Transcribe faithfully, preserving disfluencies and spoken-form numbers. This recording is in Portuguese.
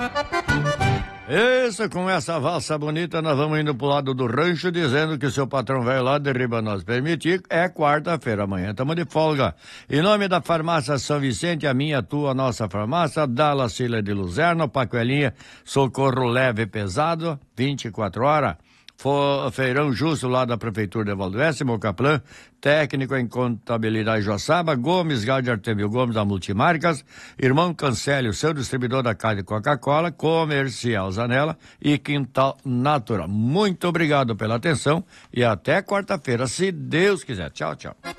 Isso, com essa valsa bonita, nós vamos indo pro lado do rancho, dizendo que o seu patrão velho lá derriba nós permitir. É quarta-feira, amanhã estamos de folga. Em nome da farmácia São Vicente, a minha, a tua, a nossa farmácia, Dallas Sila de Luzerna, Pacoelinha, socorro leve e pesado, vinte e quatro horas. Feirão Justo, lá da Prefeitura de Valdoeste, Mocaplan, técnico em contabilidade Joaçaba, Gomes Gade Artemio Gomes da Multimarcas, Irmão Cancélio, seu distribuidor da carne Coca-Cola, Comercial Zanella e Quintal Natural. Muito obrigado pela atenção e até quarta-feira, se Deus quiser. Tchau, tchau.